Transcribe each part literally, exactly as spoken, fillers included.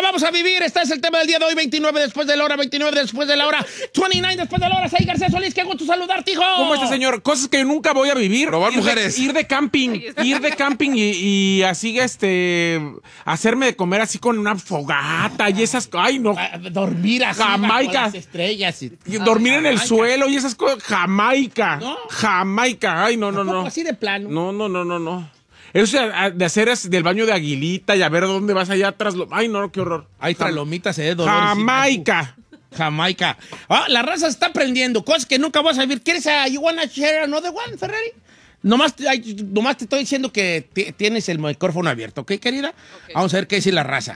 vamos a vivir. Este es el tema del día de hoy, veintinueve después de la hora, veintinueve después de la hora, veintinueve después de la hora. Soy García Solís, qué gusto saludarte, hijo. ¿Cómo está, señor? Cosas que nunca voy a vivir. Robar ir mujeres. De, ir de camping, ir de camping y, y así, este, hacerme de comer así con una fogata y esas cosas. Ay, no. Dormir así Jamaica. bajo las estrellas. Y... Y dormir Ay, en el Jamaica. suelo y esas cosas. Jamaica. ¿No? Jamaica. Ay, no, no, no. Así de plano. No, no, no, no, no. Eso de hacer es del baño de Aguilita y a ver dónde vas allá atrás. Ay, no, qué horror. Ahí está, lomita, se dé dolor. Jamaica. Jamaica. Ah, la raza se está aprendiendo. Cosas que nunca vas a vivir. ¿Quieres a You Wanna Share Another One, Ferrari? Nomás, ay, nomás te estoy diciendo que t- tienes el micrófono abierto, ¿ok, querida? Okay. Vamos a ver qué dice la raza.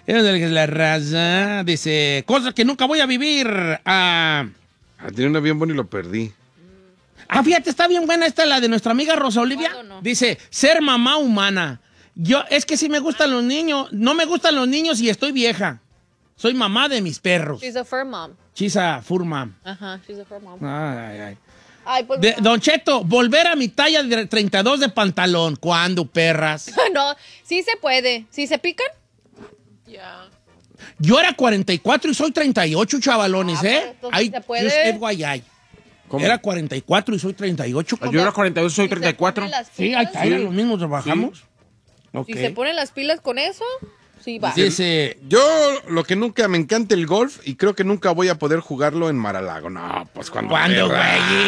La raza dice, cosas que nunca voy a vivir. Ah, ah, tenía una bien buena y lo perdí. Ah, fíjate, está bien buena esta, la de nuestra amiga Rosa Olivia. No? Dice, ser mamá humana. Yo, es que sí me gustan los niños. No me gustan los niños y estoy vieja. Soy mamá de mis perros. She's a fur mom. She's a fur mom. Ajá, she's a fur mom. Ay, ay. Ay, pues, de, Don Cheto, volver a mi talla de treinta y dos de pantalón. ¿Cuándo, perras? No, sí se puede. ¿Sí se pican? Ya. Yeah. Yo era cuarenta y cuatro y soy treinta y ocho, chavalones, ah, ¿eh? Ay, se puede. F Y I. ¿Cómo? Era cuarenta y cuatro y soy treinta y ocho. Yo era cuarenta y dos y soy treinta y cuatro. Sí, ahí está, sí. Los mismos trabajamos. Sí. Okay. Si se ponen las pilas con eso, sí va. Dice, yo lo que nunca me encanta el golf y creo que nunca voy a poder jugarlo en Mar-a-Lago. No, pues cuando. ¿Cuándo, güey?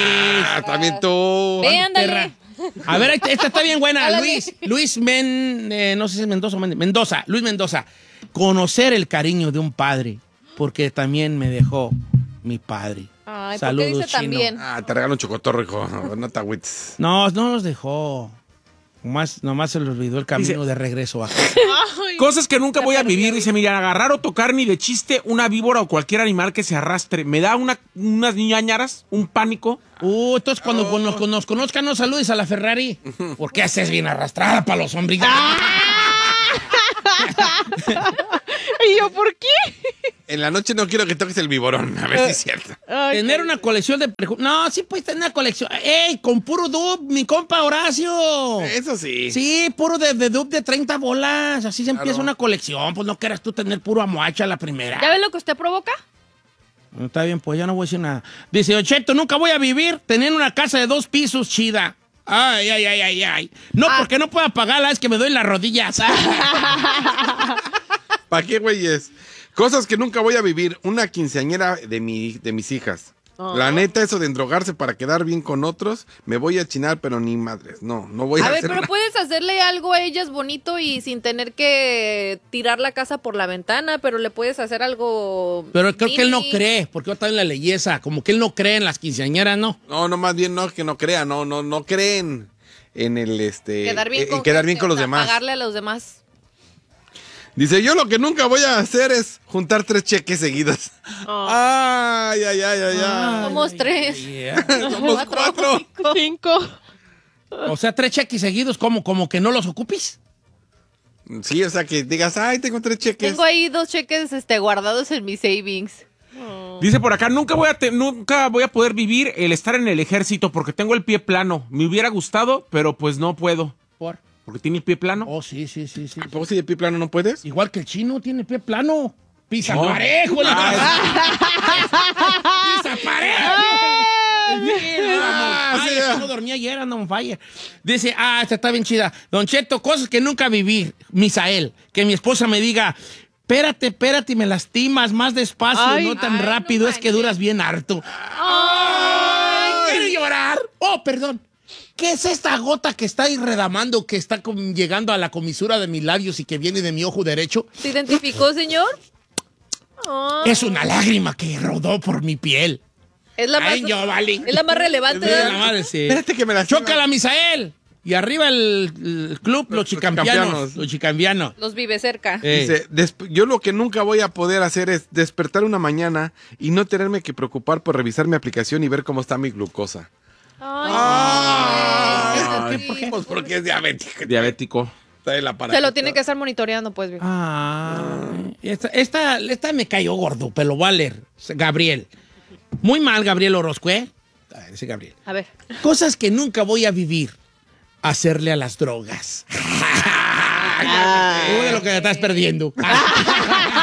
Ah, también tú. Ve, ándale. A ver, esta está bien buena. Luis, Luis Men, eh, no sé si es Mendoza o Mendoza. Luis Mendoza. Conocer el cariño de un padre, porque también me dejó mi padre. Ay, saludos, ¿por qué dice Chino. También? Ah, te regalo un chocotorro, hijo. No te agüites. No, no los dejó. Nomás, nomás se le olvidó el camino dice, de regreso. Acá. Ay, cosas que nunca voy a vivir. Dice, mira, agarrar o tocar ni de chiste una víbora o cualquier animal que se arrastre. Me da una, unas ñañaras, un pánico. Uh, entonces cuando oh. nos, nos conozcan, no saludes a la Ferrari. ¿Por qué haces bien arrastrada para los hombres? ¿Y yo por qué? En la noche no quiero que toques el viborón, a ver si es cierto. Okay. Tener una colección de prejuicios. No, sí puedes tener una colección. ¡Ey! Con puro dub, mi compa Horacio. Eso sí. Sí, puro de, de dub de treinta bolas. Así se claro. empieza una colección. Pues no quieras tú tener puro amoacha la primera. ¿Ya ves lo que usted provoca? No, está bien, pues ya no voy a decir nada. Dice, Ocheto, nunca voy a vivir teniendo una casa de dos pisos chida. Ay, ay, ay, ay, ay. No, ah. porque no puedo pagarla, es que me doy las rodillas. ¿Para qué, güeyes? Cosas que nunca voy a vivir. Una quinceañera de, mi, de mis hijas. Oh. La neta, eso de endrogarse para quedar bien con otros, me voy a chinar, pero ni madres. No, no voy a, a hacer ver, pero nada. puedes hacerle algo a ellas bonito y sin tener que tirar la casa por la ventana, pero le puedes hacer algo... Pero creo mini. que él no cree, porque está en la leyesa. Como que él no cree en las quinceañeras, ¿no? No, no, más bien no, que no crea. No, no, no creen en el, este... Quedar bien, en con, quedar bien con los sea, demás. Pagarle a los demás. Dice, yo lo que nunca voy a hacer es juntar tres cheques seguidos. Oh. Ay, ay, ay, ay, ay. Somos tres. Yeah. Somos cuatro. Cinco. Cinco. O sea, tres cheques seguidos, ¿cómo? ¿Como que no los ocupes? Sí, o sea, que digas, ay, tengo tres cheques. Tengo ahí dos cheques este, guardados en mis savings. Oh. Dice por acá, nunca voy, a te, nunca voy a poder vivir el estar en el ejército porque tengo el pie plano. Me hubiera gustado, pero pues no puedo. ¿Por? Porque tiene el pie plano. Oh, sí, sí, sí, sí. ¿A poco si de pie plano no puedes? Igual que el chino tiene pie plano. Pisa no. parejo. Pisa parejo. Ah, Ay, no dormía ayer, anda on fire. Dice, ah, esta está bien chida. Don Cheto, cosas que nunca viví. Misael, que mi esposa me diga, espérate, espérate, me lastimas más despacio, ay, no tan ay, rápido, no es que duras bien harto. Ay, ay, quiero llorar. Oh, perdón. ¿Qué es esta gota que está irredamando, que está con, llegando a la comisura de mis labios y que viene de mi ojo derecho? ¿Se identificó, señor? Oh. Es una lágrima que rodó por mi piel. Es la más, Ay, yo, vale. Es la más relevante. Es la madre, sí. Espérate que me la ¡Chócala, Misael! Y arriba el, el club, los, los chicampianos. Los chicampianos. Los vive cerca. Eh. Dice, yo lo que nunca voy a poder hacer es despertar una mañana y no tenerme que preocupar por revisar mi aplicación y ver cómo está mi glucosa. Ay, ay, ay, ¿por qué? Pues porque es diabético. Diabético. Se lo tiene que estar monitoreando, pues. Bien. Ah, esta, esta, esta me cayó gordo, pero lo voy a leer. Gabriel. Muy mal, Gabriel Orozco, ¿eh? A ver, ese Gabriel. A ver. Cosas que nunca voy a vivir. Hacerle a las drogas. Uy, de lo que te estás perdiendo.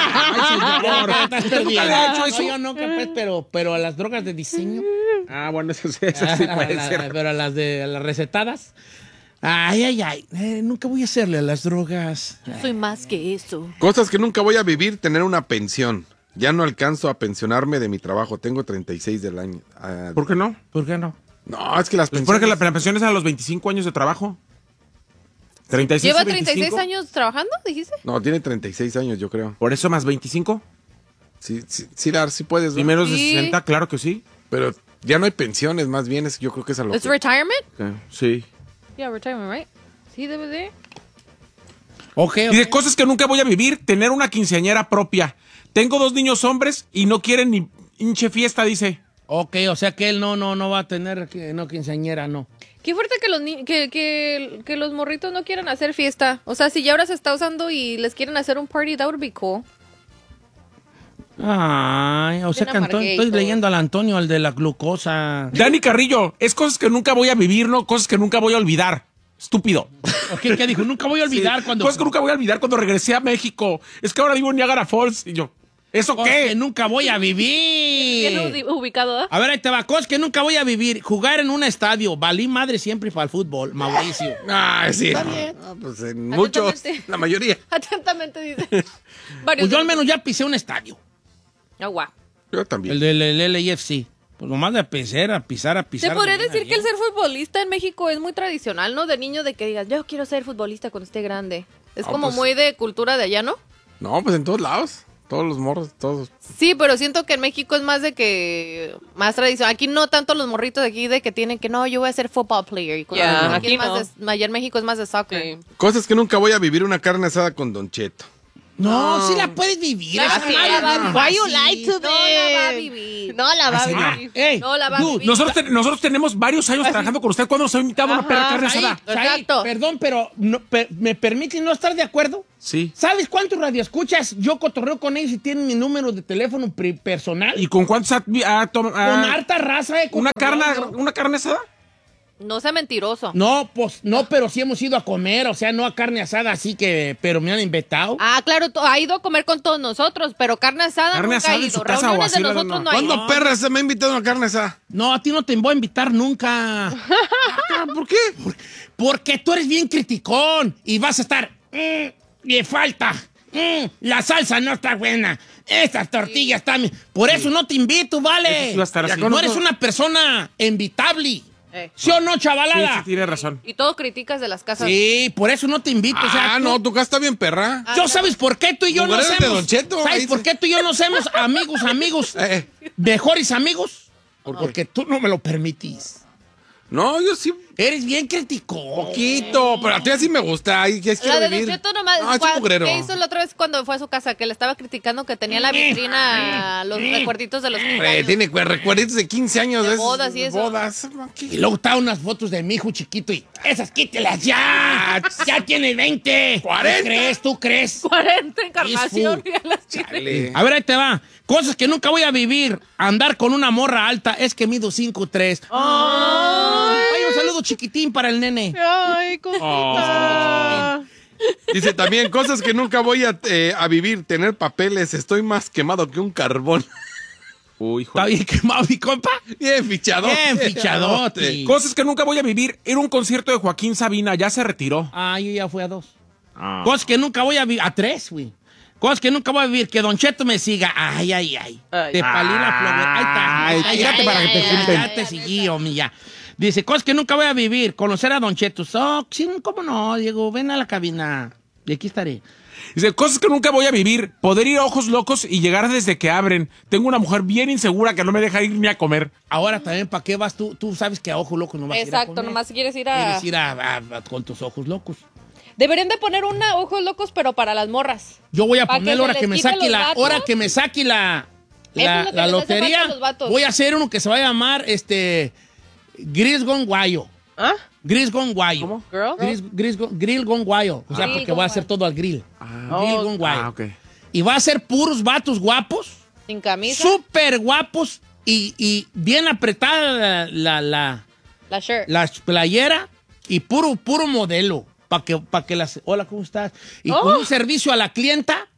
amor. Estás ¿Usted nunca le ha hecho eso? No, yo nunca, pues, pero, pero a las drogas de diseño. Ah, bueno, eso, sí- eso sí puede La- ser. Pero a las de a las recetadas. Ay, ay, ay. Eh, nunca voy a hacerle a las drogas. Soy más que eso. Cosas que nunca voy a vivir, tener una pensión. Ya no alcanzo a pensionarme de mi trabajo. Tengo treinta y seis del año. Ah, ¿Por qué no? ¿Por qué no? no, es que las Pues pensiones... porque la, la pensión es a los veinticinco años de trabajo. treinta y seis ¿Lleva y treinta y seis veinticinco. años trabajando, dijiste? No, tiene treinta y seis años, yo creo. Por eso más veinticinco. Sí, sí, sí, Dar, sí puedes. ¿no? Primeros de Sí. sesenta, claro que sí. Pero ya no hay pensiones, más bien, es, yo creo que es a lo ¿Es que... retirement? Ok, Sí. Yeah, retirement, right? Sí, debe de. Ok, Y de ok. cosas que nunca voy a vivir, tener una quinceañera propia. Tengo dos niños hombres y no quieren ni hinche fiesta, dice. Ok, o sea que él no, no, no va a tener, que- no, quinceañera, no. Qué fuerte que los, ni- que, que, que los morritos no quieran hacer fiesta. O sea, si ya ahora se está usando y les quieren hacer un party, that would be cool. Ay, o sea Bien que Antonio, estoy amarguitos. leyendo al Antonio, al de la glucosa. Dani Carrillo, es cosas que nunca voy a vivir, no cosas que nunca voy a olvidar. Estúpido. Ok, ¿qué dijo? Nunca voy a olvidar Sí, cuando... Cosas que nunca voy a olvidar cuando regresé a México. Es que ahora vivo en Niagara Falls. Y yo, ¿eso Cosas que qué? nunca voy a Bien vivir. ubi- ubicado, ¿eh? A ver, ahí te va. Cosas que nunca voy a vivir. Jugar en un estadio. Valí madre siempre para el fútbol, Mauricio. Ah, sí. Está bien. Ah, pues en muchos, Atentamente. la mayoría. Atentamente dice. Varios Pues yo al de- menos ya pisé un estadio. Ah, guau. Yo también. El del el L A F C. Pues nomás de pisar, a pisar, a pisar. Se podría de bien decir que ahí. el ser futbolista en México es muy tradicional, ¿no? De niño de que digas, yo quiero ser futbolista cuando esté grande. Es Ah, como pues- muy de cultura de allá, ¿no? No, pues en todos lados. Todos los morros, todos. Sí, pero siento que en México es más de que... Más tradicional. Aquí no tanto los morritos de aquí de que tienen que, no, yo voy a ser football player. Y cosas Ya, así. aquí es más no. de- allá en México es más de soccer. Sí. Cosas que nunca voy a vivir, una carne asada con Don Cheto. No, sí la puedes vivir. Claro esa que madre la va a es vivir. Why you fácil. lie to No la va a them? vivir. No la va a Ah, vivir. ey, No la va a dude, vivir. Nosotros, te- nosotros tenemos varios años trabajando con usted. ¿Cuándo nos ha invitado a una Ajá. perra carne Said, asada? Said, Exacto. perdón, pero no, per- ¿me permite no estar de acuerdo? Sí. ¿Sabes cuántos radioescuchas? Yo cotorreo con ellos y tienen mi número de teléfono pri- personal. ¿Y con cuántos ha, ha tom- con ha- harta raza de una carne, cotorreo. una carne asada? No sea mentiroso. No, pues no, pero sí hemos ido a comer, o sea, no a carne asada, así que, pero me han invitado. Ah, claro, to- ha ido a comer con todos nosotros, pero carne asada Carne nunca asada ha en ido. su casa o Reuniones así, de no, nosotros no. no, hay. ¿Cuándo perra se me ha invitado a una carne asada? No, a ti no te voy a invitar nunca. Ah, ¿por qué? Porque tú eres bien criticón y vas a estar. "Mm, le falta. Mm, la salsa no está buena. Estas tortillas están. Por eso no te invito, ¿vale? Eso sí va a estar Ya así. No Conozco- eres una persona invitable. Eh. ¿Sí o no, Sí, chavalada? sí, tiene razón. Y todo criticas de las casas. Sí, por eso no te invito. o sea, Ah, tú- no, tu casa está bien perra. Ah, ¿Yo claro. sabes por qué tú y yo no Lugares de somos? Don Cheto, ¿Sabes ahí por se- qué tú y yo no somos amigos, amigos? Eh, Mejores amigos. ¿Por qué? Porque tú no me lo permitís. no, yo sí. Eres bien criticón. Poquito, pero a ti así me gusta. Ay, ¿qué es La de quiero Don vivir? Cheto nomás. No, es cua- un mugrero. ¿Qué hizo la otra vez cuando fue a su casa? Que le estaba criticando que tenía en la vitrina los recuerditos de los quince Eh, años. tiene cu- recuerditos de quince años. De esos- bodas y eso. Bodas. Y luego estaban unas fotos de mi hijo chiquito y esas quítelas ya. Ya tiene veinte. cuarenta. ¿Tú crees? ¿Tú crees? cuarenta encarnación. Peaceful. Ya las tiene. Chale. A ver, ahí te va. Cosas que nunca voy a vivir. Andar con una morra alta es que mido cinco tres. Ay, un saludo chiquitín para el nene. Ay, cosita. Dice también cosas que nunca voy a, eh, a vivir. Tener papeles. Estoy más quemado que un carbón. Uy, hijo. ¿Está bien quemado, mi compa? Bien fichado. Bien fichadote. Cosas que nunca voy a vivir. Era un concierto de Joaquín Sabina, ya se retiró. Ah, yo ya fui a dos. Ah. Cosas que nunca voy a vivir. A tres, güey. Cosas que nunca voy a vivir. Que Don Cheto me siga. Ay, ay, ay. Ay. Te palí la flor. Ahí está. Ay, Ay, fíjate ay, para ay, que te ay, junten. Ya te seguí, homie, ya. Dice, cosas que nunca voy a vivir. Conocer a Don Cheto. Oh, sí, ¿cómo no, Diego? Ven a la cabina. Y aquí estaré. Dice, cosas que nunca voy a vivir. Poder ir a Ojos Locos y llegar desde que abren. Tengo una mujer bien insegura que no me deja ir ni a comer. Ahora también, ¿para qué vas tú? Tú sabes que a ojos locos no vas a ir a Exacto, comer. nomás quieres ir a... Quieres ir a, a- a- con tus ojos locos. Deberían de poner una ojos locos, pero para las morras. Yo voy a ¿Pa' poner que hora se que les me quite saque los la vatos? hora que me saque la Eso la, es lo que la les hace falta lotería. a los vatos. Voy a hacer uno que se va a llamar este Gris Gone Guayo. ¿Ah? Gris Gone Guayo. ¿Cómo? Girl? Gris, gris Gone- grill Gone Guayo. O sea, Grill porque Gone voy a hacer Guayo. todo al grill. Grill Oh, Gone Guayo. Ah, ok. Y va a ser puros vatos guapos, Sin camisa. súper guapos y, y bien apretada la, la, la, La shirt. la playera y puro, puro modelo. Para que, pa' que las... Hola, ¿cómo estás? Y Oh. con un servicio a la clienta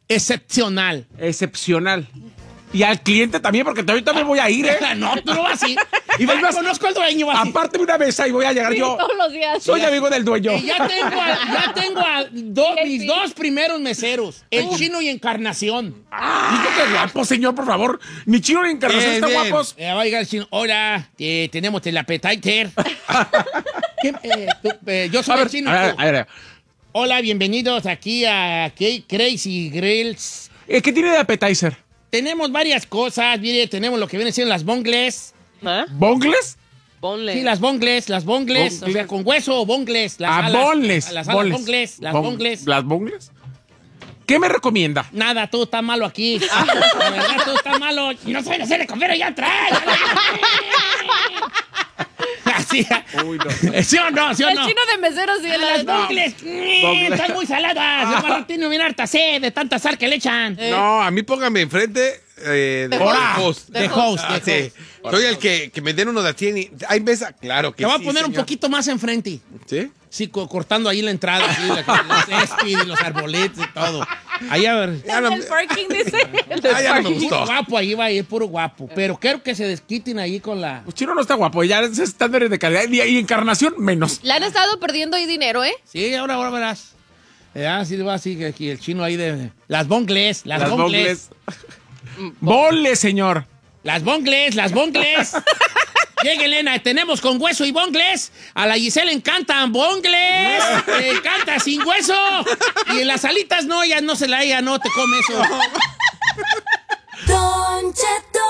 Excepcional. Excepcional. Y al cliente también, porque ahorita me voy a ir, ¿eh? No, tú no vas a ir. Y vas, Además, conozco al dueño. Vas a ir. Aparte de una mesa y voy a llegar Sí, yo. todos los días. Soy amigo del dueño. Y ya tengo a, ya tengo a do- Sí, mis sí. dos primeros meseros. El Chino y Encarnación. Ah, digo que guapo, señor, por favor. Ni Chino ni Encarnación Bien, están bien. guapos. Eh, va a llegar el Chino. Hola, eh, tenemos el appetizer. ¿Qué? Eh, tú, eh, yo soy A ver, el Chino. a ver, tú. a ver. Hola, bienvenidos aquí a K- Crazy Grills. Eh, ¿Qué tiene de appetizer? Tenemos varias cosas. Mire, tenemos lo que viene siendo las bongles. ¿Ah? ¿Bongles? Ponle. Sí, las bongles, las bongles. Bongles. O sea, con hueso o bongles. Las Ah, alas, bonles. Las alas bonles. bongles, las Bon- bongles. ¿Las bongles? ¿Qué me recomienda? Nada, todo está malo aquí. La verdad, todo está malo. Y no saben hacer de comer allá atrás. Así. Uy, no. ¿Sí o no? ¿Sí o El no? chino de meseros sí. Ah, las la- bongles, mm, Bongles. están muy saladas. El marroquino viene harta sed de tanta sal que le echan. No, a mí póngame enfrente eh, de Ahora, host. de host, Ah, de sí. host. Soy el que, que me den uno de así. y- ¿Hay mesa? Claro que Te voy sí, a poner un señor. poquito más enfrente. ¿Sí? Sí, co- cortando ahí la entrada, así, la, la césped y los arbolitos y todo. Ahí a ver. Ya no, El parking dice. El ah, ya no me Puro gustó. guapo, ahí va a ir puro guapo. Pero quiero que se desquiten ahí con la... Pues Chino no está guapo, ya es estándares de calidad. Y, y Encarnación, menos. Le han estado perdiendo ahí dinero, ¿eh? Sí, ahora, ahora verás. Ya, sí, va así, que aquí el chino ahí de... Las bongles, las, Las bongles. bongles. Bonles, señor. Las bongles, las bongles. Llega Elena, tenemos con hueso y bongles. A la Giselle le encantan bongles. Le encanta sin hueso. Y en las alitas no, ella no se la, ella no te come eso. Don Cheto.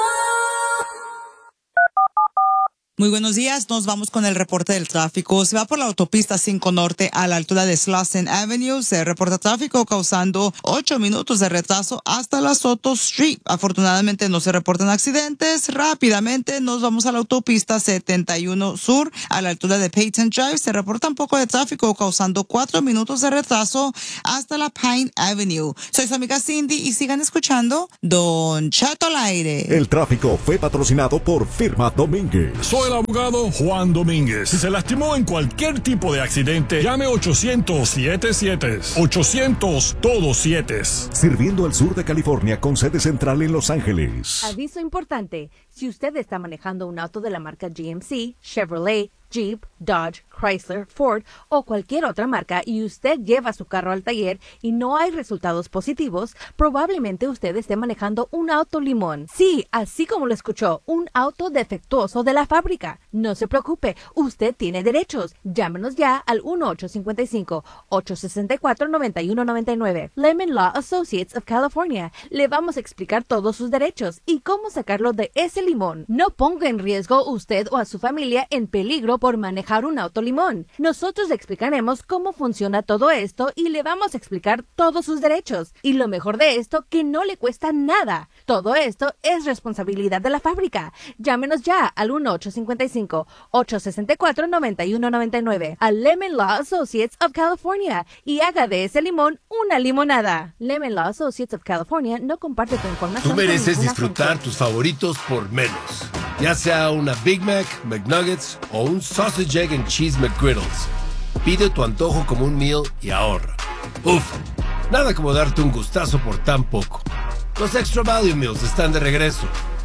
Muy buenos días, nos vamos con el reporte del tráfico. Se va por la autopista cinco Norte a la altura de Slauson Avenue. Se reporta tráfico causando ocho minutos de retraso hasta la Soto Street. Afortunadamente no se reportan accidentes. Rápidamente nos vamos a la autopista setenta y uno Sur a la altura de Peyton Drive. Se reporta un poco de tráfico causando cuatro minutos de retraso hasta la Pine Avenue. Soy su amiga Cindy y sigan escuchando Don Cheto al aire. El tráfico fue patrocinado por Firma Domínguez. Soy el abogado Juan Domínguez. Si se lastimó en cualquier tipo de accidente, llame ochocientos siete siete. ochocientos todos siete. Sirviendo al sur de California con sede central en Los Ángeles. Aviso importante, si usted está manejando un auto de la marca G M C, Chevrolet, Jeep, Dodge, Chrysler, Ford o cualquier otra marca y usted lleva su carro al taller y no hay resultados positivos, probablemente usted esté manejando un auto limón. Sí, así como lo escuchó, un auto defectuoso de la fábrica. No se preocupe, usted tiene derechos. Llámenos ya al uno ocho cinco cinco, ocho seis cuatro, nueve uno nueve nueve. Lemon Law Associates of California. Le vamos a explicar todos sus derechos y cómo sacarlo de ese limón. No ponga en riesgo usted o a su familia en peligro por manejar un auto limón. Nosotros le explicaremos cómo funciona todo esto y le vamos a explicar todos sus derechos. Y lo mejor de esto, que no le cuesta nada. Todo esto es responsabilidad de la fábrica. Llámenos ya al uno ocho cinco cinco, ocho seis cuatro, nueve uno nueve nueve a Lemon Law Associates of California y haga de ese limón una limonada. Lemon Law Associates of California no comparte tu información. Tú mereces con ninguna disfrutar agencia. tus favoritos por menos. Ya sea una Big Mac, McNuggets o un Sausage, Egg and Cheese McGriddles. Pide tu antojo como un meal y ahorra. Uf, nada como darte un gustazo por tan poco. Los Extra Value Meals están de regreso.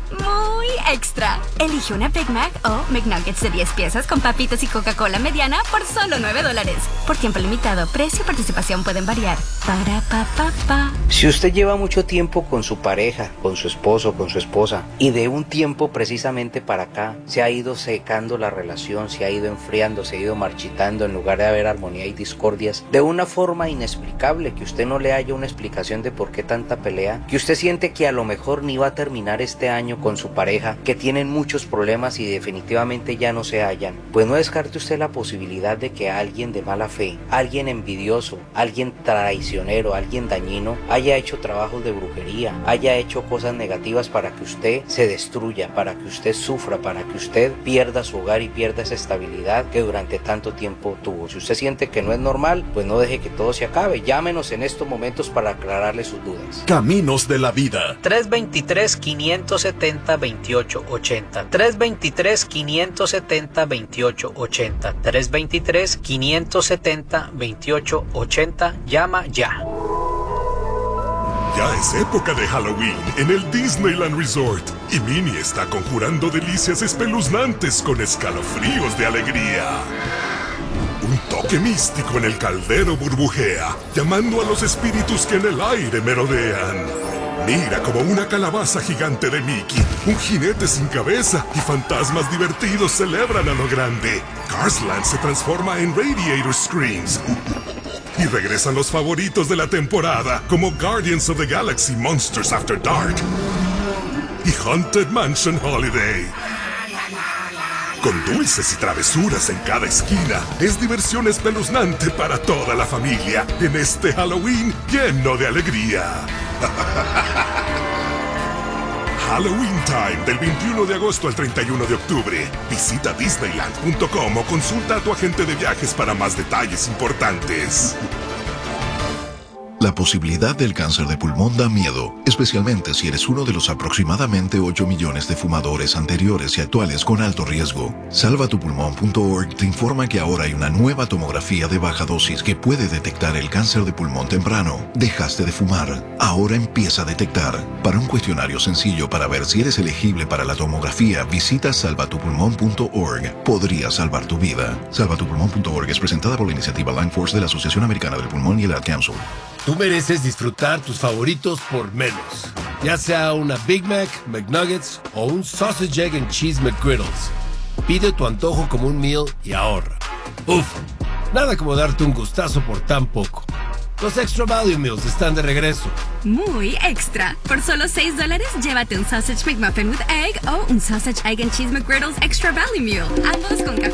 Muy extra. Elige una Big Mac o McNuggets de diez piezas con papitas y Coca-Cola mediana por solo nueve dólares. Por tiempo limitado, precio y participación pueden variar. Para pa pa pa. Si usted lleva mucho tiempo con su pareja, con su esposo, con su esposa, y de un tiempo precisamente para acá se ha ido secando la relación, se ha ido enfriando, se ha ido marchitando en lugar de haber armonía y discordias, de una forma inexplicable, que usted no le haya una explicación de por qué tanta pelea, que usted siente que a lo mejor ni va a terminar este año con su pareja, que tienen muchos problemas y definitivamente ya no se hallan, pues no descarte usted la posibilidad de que alguien de mala fe, alguien envidioso, alguien traicionero, alguien dañino, haya hecho trabajos de brujería, haya hecho cosas negativas para que usted se destruya, para que usted sufra, para que usted pierda su hogar y pierda esa estabilidad que durante tanto tiempo tuvo. Si usted siente que no es normal, pues no deje que todo se acabe. Llámenos en estos momentos para aclararle sus dudas. Caminos de la vida. tres dos tres, cinco siete cero, veintiocho ochenta. tres dos tres, cinco siete cero, veintiocho ochenta. tres dos tres, cinco siete cero, veintiocho ochenta. Llama ya. Ya es época de Halloween en el Disneyland Resort y Minnie está conjurando delicias espeluznantes con escalofríos de alegría. Un toque místico en el caldero burbujea, llamando a los espíritus que en el aire merodean. Mira como una calabaza gigante de Mickey, un jinete sin cabeza y fantasmas divertidos celebran a lo grande. Carsland se transforma en Radiator Screams. Y regresan los favoritos de la temporada, como Guardians of the Galaxy Monsters After Dark y Haunted Mansion Holiday. Con dulces y travesuras en cada esquina, es diversión espeluznante para toda la familia en este Halloween lleno de alegría. Halloween Time del veintiuno de agosto al treinta y uno de octubre. Visita disneyland punto com o consulta a tu agente de viajes para más detalles importantes. La posibilidad del cáncer de pulmón da miedo, especialmente si eres uno de los aproximadamente ocho millones de fumadores anteriores y actuales con alto riesgo. salva tu pulmón punto org te informa que ahora hay una nueva tomografía de baja dosis que puede detectar el cáncer de pulmón temprano. Dejaste de fumar, ahora empieza a detectar. Para un cuestionario sencillo para ver si eres elegible para la tomografía, visita salva tu pulmón punto org. Podría salvar tu vida. salva tu pulmón punto org es presentada por la iniciativa Lung Force de la Asociación Americana del Pulmón y el Ad Council. Tú mereces disfrutar tus favoritos por menos. Ya sea una Big Mac, McNuggets o un Sausage, Egg and Cheese McGriddles. Pide tu antojo como un meal y ahorra. Uf, nada como darte un gustazo por tan poco. Los Extra Value Meals están de regreso. Muy extra. Por solo seis dólares, llévate un Sausage McMuffin with Egg o un Sausage, Egg and Cheese McGriddles Extra Value Meal. Ambos con café